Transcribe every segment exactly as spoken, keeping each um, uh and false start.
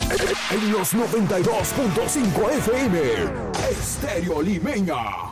En los noventa y dos punto cinco F M, Estéreo Limeña.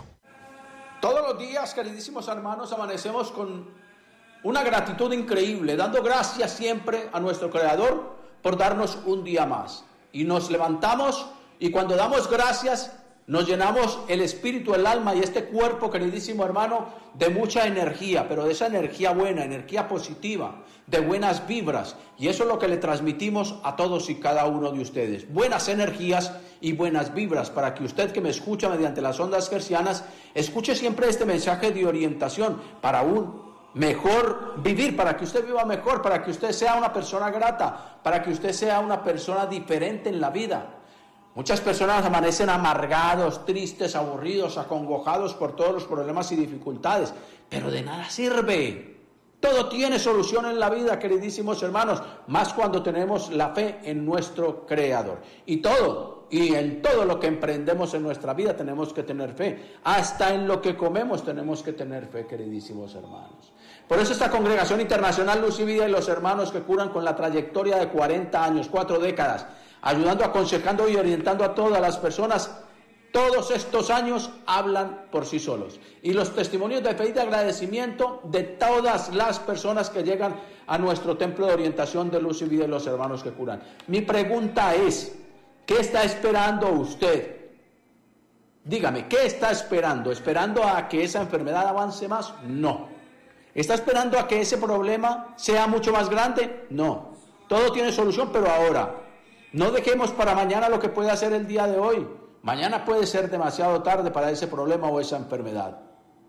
Todos los días, queridísimos hermanos, amanecemos con una gratitud increíble, dando gracias siempre a nuestro Creador por darnos un día más. Y nos levantamos y cuando damos gracias, nos llenamos el espíritu, el alma y este cuerpo, queridísimo hermano, de mucha energía, pero de esa energía buena, energía positiva, de buenas vibras. Y eso es lo que le transmitimos a todos y cada uno de ustedes. Buenas energías y buenas vibras, para que usted que me escucha mediante las ondas hercianas, escuche siempre este mensaje de orientación para un mejor vivir, para que usted viva mejor, para que usted sea una persona grata, para que usted sea una persona diferente en la vida. Muchas personas amanecen amargados, tristes, aburridos, acongojados por todos los problemas y dificultades, pero de nada sirve. Todo tiene solución en la vida, queridísimos hermanos, más cuando tenemos la fe en nuestro Creador. Y todo, y en todo lo que emprendemos en nuestra vida tenemos que tener fe. Hasta en lo que comemos tenemos que tener fe, queridísimos hermanos. Por eso esta Congregación Internacional Luz y Vida y los hermanos que curan con la trayectoria de cuarenta años, cuatro décadas, ayudando, aconsejando y orientando a todas las personas, todos estos años hablan por sí solos. Y los testimonios de fe y de agradecimiento de todas las personas que llegan a nuestro templo de orientación de Luz y Vida y los hermanos que curan. Mi pregunta es, ¿qué está esperando usted? Dígame, ¿qué está esperando? ¿Esperando a que esa enfermedad avance más? No. ¿Está esperando a que ese problema sea mucho más grande? No. Todo tiene solución, pero ahora. No dejemos para mañana lo que puede hacer el día de hoy. Mañana puede ser demasiado tarde para ese problema o esa enfermedad.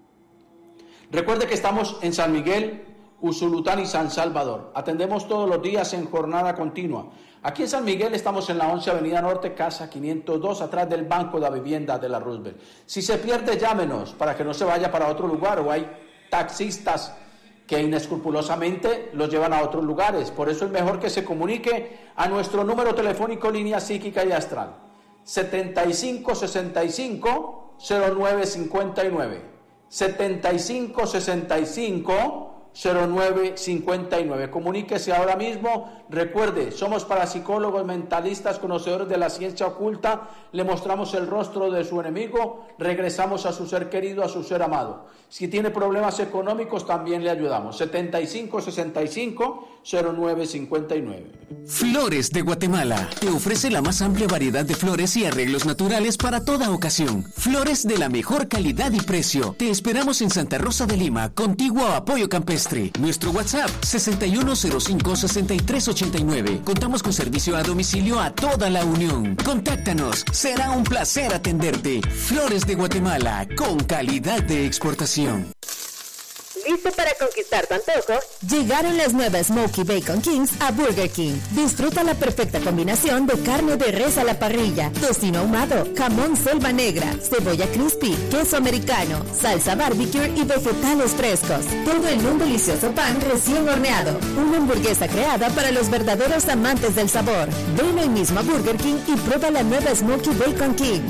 Recuerde que estamos en San Miguel, Usulután y San Salvador. Atendemos todos los días en jornada continua. Aquí en San Miguel estamos en la once Avenida Norte, casa quinientos dos, atrás del Banco de Vivienda de la Roosevelt. Si se pierde, llámenos para que no se vaya para otro lugar, o hay taxistas que inescrupulosamente los llevan a otros lugares. Por eso es mejor que se comunique a nuestro número telefónico, línea psíquica y astral, setenta y cinco sesenta y cinco cero nueve cincuenta y nueve, setenta y cinco sesenta y cinco cero nueve cincuenta y nueve. Comuníquese ahora mismo. Recuerde, somos parapsicólogos, mentalistas, conocedores de la ciencia oculta. Le mostramos el rostro de su enemigo, regresamos a su ser querido, a su ser amado. Si tiene problemas económicos, también le ayudamos. setenta y cinco sesenta y cinco cero nueve cincuenta y nueve. Flores de Guatemala te ofrece la más amplia variedad de flores y arreglos naturales para toda ocasión. Flores de la mejor calidad y precio. Te esperamos en Santa Rosa de Lima, contiguo a Apoyo Campestre. Nuestro WhatsApp sesenta y uno cero cinco sesenta y tres ochenta y nueve. Contamos con servicio a domicilio a toda la Unión. Contáctanos, será un placer atenderte. Flores de Guatemala, con calidad de exportación. ¿Listo para conquistar tu antojo? Llegaron las nuevas Smokey Bacon Kings a Burger King. Disfruta la perfecta combinación de carne de res a la parrilla, tocino ahumado, jamón selva negra, cebolla crispy, queso americano, salsa barbecue y vegetales frescos. Todo en un delicioso pan recién horneado. Una hamburguesa creada para los verdaderos amantes del sabor. Ven hoy mismo a Burger King y prueba la nueva Smokey Bacon Kings.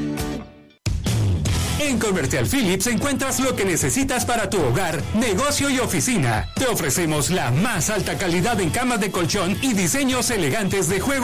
En Comercial Philips encuentras lo que necesitas para tu hogar, negocio y oficina. Te ofrecemos la más alta calidad en camas de colchón y diseños elegantes de juego